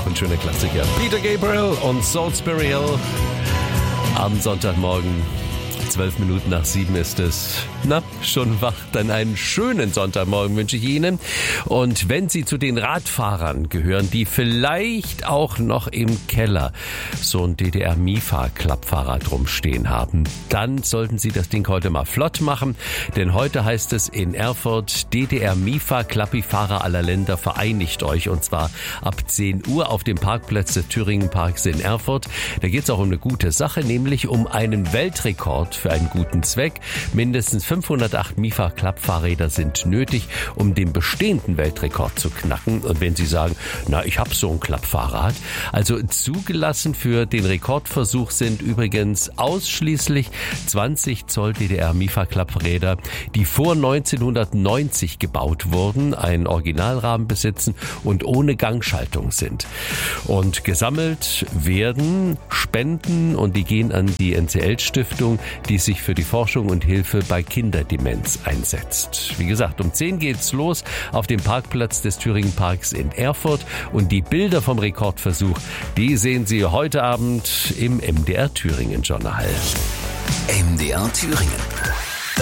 auch ein schöner Klassiker. Peter Gabriel und Salisbury Hill am Sonntagmorgen. 7:12 ist es. Na, schon wach. Dann einen schönen Sonntagmorgen wünsche ich Ihnen. Und wenn Sie zu den Radfahrern gehören, die vielleicht auch noch im Keller so ein DDR-Mifa-Klappfahrrad rumstehen haben, dann sollten Sie das Ding heute mal flott machen. Denn heute heißt es in Erfurt, DDR-Mifa-Klappifahrer aller Länder, vereinigt euch. Und zwar ab 10 Uhr auf dem Parkplatz des Thüringen-Parks in Erfurt. Da geht es auch um eine gute Sache, nämlich um einen Weltrekord für einen guten Zweck. Mindestens 508 Mifa-Klappfahrräder sind nötig, um den bestehenden Weltrekord zu knacken. Und wenn Sie sagen, na, ich habe so ein Klappfahrrad. Also zugelassen für den Rekordversuch sind übrigens ausschließlich 20 Zoll DDR-Mifa-Klappräder, die vor 1990 gebaut wurden, einen Originalrahmen besitzen und ohne Gangschaltung sind. Und gesammelt werden Spenden und die gehen an die NCL-Stiftung, die sich für die Forschung und Hilfe bei Kinderdemenz einsetzt. Wie gesagt, um 10 geht's los auf dem Parkplatz des Thüringen-Parks in Erfurt und die Bilder vom Rekordversuch, die sehen Sie heute Abend im MDR Thüringen Journal. MDR Thüringen.